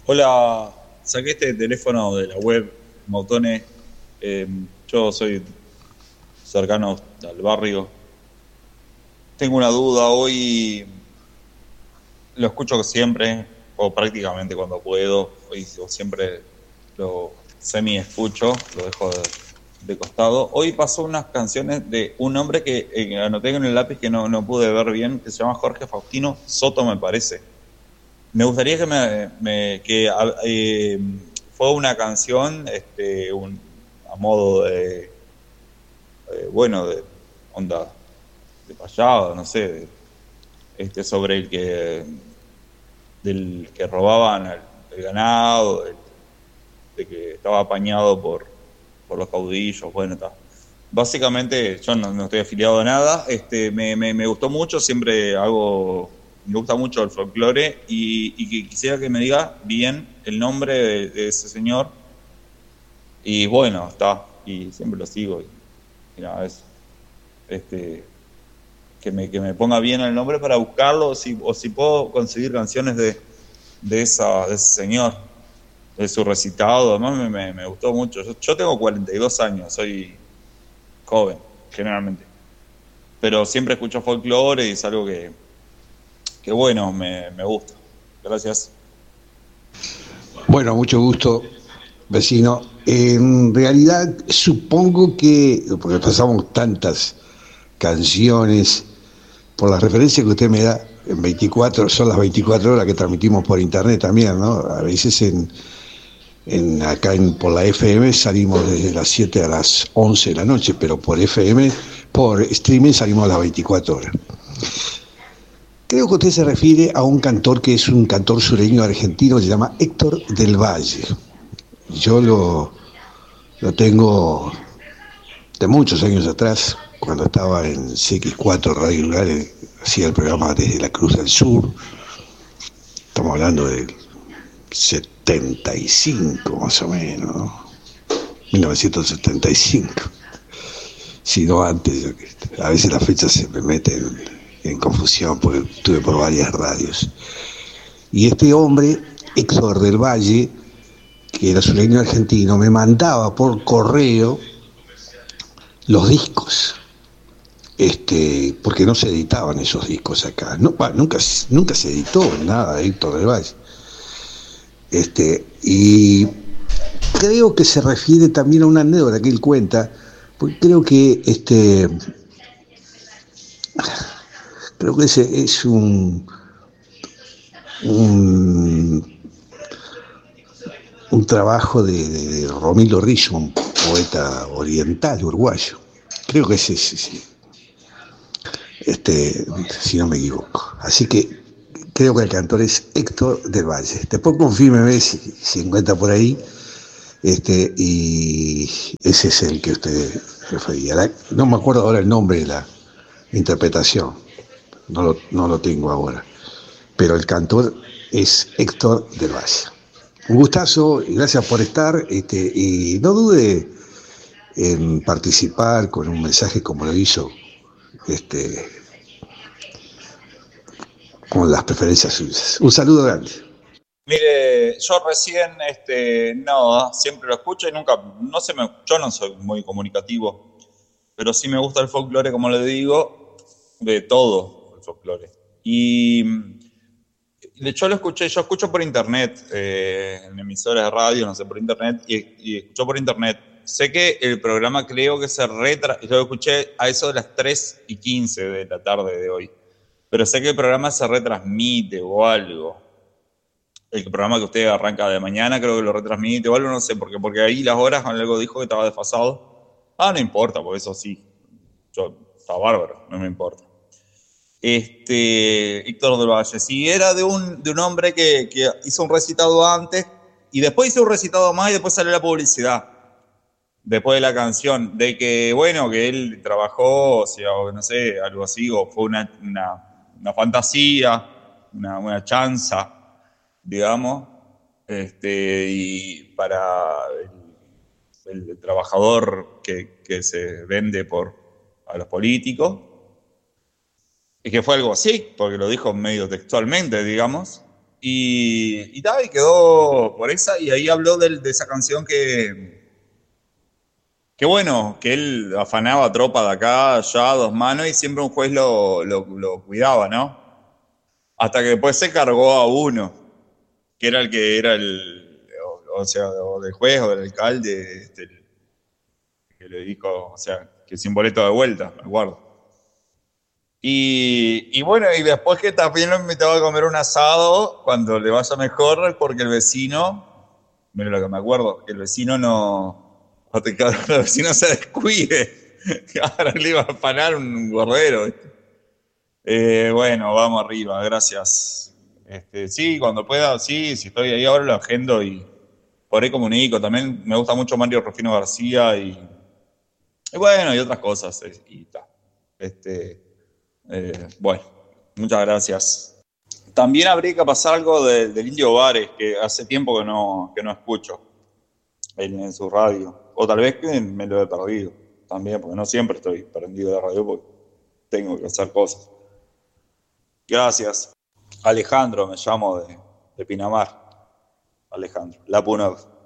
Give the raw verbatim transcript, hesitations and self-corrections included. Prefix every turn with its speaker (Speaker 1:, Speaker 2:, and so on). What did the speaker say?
Speaker 1: Hola, saqué este teléfono de la web, Mautone. Eh, yo soy cercano al barrio. Tengo una duda hoy, lo escucho siempre, o prácticamente cuando puedo, hoy o siempre lo semi escucho, lo dejo de, de costado. Hoy pasó unas canciones de un hombre que eh, anoté en el lápiz que no, no pude ver bien, que se llama Jorge Faustino Soto, me parece. Me gustaría que me, me- que eh, fue una canción, este, un, a modo de, eh, bueno, de onda de payado, no sé, de- este, sobre el que del que robaban el, el ganado, del- de que estaba apañado por, por los caudillos, bueno, está. Básicamente, yo no, no estoy afiliado a nada, este, me, me, me gustó mucho, siempre hago, me gusta mucho el folclore y, y que quisiera que me diga bien el nombre de, de ese señor. Y bueno, está, y siempre lo sigo. Y, y nada, eso. Este, que, me, que me ponga bien el nombre para buscarlo, o si, o si puedo conseguir canciones de, de, esa, de ese señor, de su recitado. Además, me, me, me gustó mucho. Yo, yo tengo cuarenta y dos años, soy joven, generalmente. Pero siempre escucho folclore y es algo que, que bueno, me, me gusta. Gracias.
Speaker 2: Bueno, mucho gusto, vecino. En realidad, supongo que, porque pasamos tantas canciones, por la referencia que usted me da, en veinticuatro, son las veinticuatro horas que transmitimos por internet también, ¿no? A veces en, en acá en, por la F M salimos desde las siete a las once de la noche, pero por F M, por streaming salimos a las veinticuatro horas. Creo que usted se refiere a un cantor que es un cantor sureño argentino, se llama Héctor del Valle. Yo lo, lo tengo de muchos años atrás, cuando estaba en C X cuatro Radio Lugares, hacía el programa Desde la Cruz del Sur. Estamos hablando del setenta y cinco más o menos, ¿no? mil novecientos setenta y cinco. Si no antes, a veces las fechas se me meten en confusión porque estuve por varias radios. Y este hombre, Héctor del Valle, que era sureño argentino, me mandaba por correo los discos, este, porque no se editaban esos discos acá. No, bah, nunca, nunca se editó nada de Héctor del Valle. Este, y creo que se refiere también a una anécdota que él cuenta, porque creo que este, creo que ese es un, un, un trabajo de, de, de Romilo Rizzo, un poeta oriental uruguayo. Creo que ese es, sí, este, si no me equivoco. Así que creo que el cantor es Héctor del Valle. Después confírmeme si, si encuentra por ahí, este, y ese es el que usted refería. La, no me acuerdo ahora el nombre de la interpretación, no lo, no lo tengo ahora, pero el cantor es Héctor del Valle. Un gustazo y gracias por estar, este, y no dude en participar con un mensaje como lo hizo, este, con las preferencias suyas. Un saludo grande.
Speaker 1: Mire, yo recién, este, no, siempre lo escucho y nunca, no sé, me, yo no soy muy comunicativo, pero sí me gusta el folclore, como le digo, de todo el folclore. Y de hecho lo escuché, yo escucho por internet, eh, en emisoras de radio, no sé, por internet, y, y escucho por internet. Sé que el programa creo que se retra... Yo lo escuché a eso de las tres y quince de la tarde de hoy, pero sé que el programa se retransmite o algo. El programa que usted arranca de mañana creo que lo retransmite o algo, no sé, porque, porque ahí las horas algo dijo que estaba desfasado. Ah, no importa, porque eso sí, yo, está bárbaro, no me importa. Este, Héctor del Valle, si era de un, de un hombre que, que hizo un recitado antes y después hizo un recitado más y después salió la publicidad, después de la canción, de que, bueno, que él trabajó, o sea, o no sé, algo así, o fue una, una, una fantasía, una, una chanza, digamos, este, y para el, el trabajador que, que se vende por, a los políticos, y que fue algo así, porque lo dijo medio textualmente, digamos. Y, y, tal, y quedó por esa, y ahí habló de, de esa canción que, que bueno, que él afanaba tropa de acá, allá, dos manos, y siempre un juez lo, lo, lo cuidaba, ¿no? Hasta que después se cargó a uno, que era el que era el, o, o sea, o del juez o del alcalde, este, que le dijo, o sea, que sin boleto de vuelta, me acuerdo. Y, y bueno, y después que también lo invitaba a comer un asado cuando le vaya mejor, porque el vecino, mira lo que me acuerdo, que el vecino no, no te, el vecino se descuide, que ahora le iba a parar un gordero. ¿Viste? Eh, bueno, vamos arriba, gracias. Este, sí, cuando pueda, sí, si estoy ahí ahora lo agendo y por ahí comunico. También me gusta mucho Mario Rufino García y, y bueno, y otras cosas. eh, Y ta. Este, eh, bueno, muchas gracias. También habría que pasar algo de- del Indio Bares, que hace tiempo que no, que no escucho en, en su radio. O tal vez que me lo he perdido también, porque no siempre estoy prendido de radio, porque tengo que hacer cosas. Gracias. Alejandro, me llamo de, de Pinamar. Alejandro. La Punov.